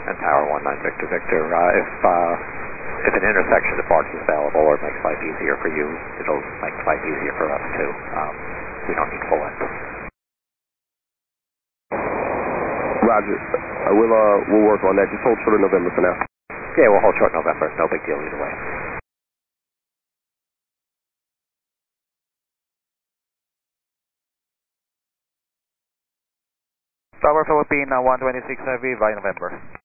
and Tower 19 Victor Victor. If an intersection departs is available or makes life easier for you, it'll make life easier for us too. We don't need full engines. Roger. We'll work on that. Just hold short of November for now. Yeah, we'll hold short November. No big deal either way. Tower Philippine 126 Heavy by November.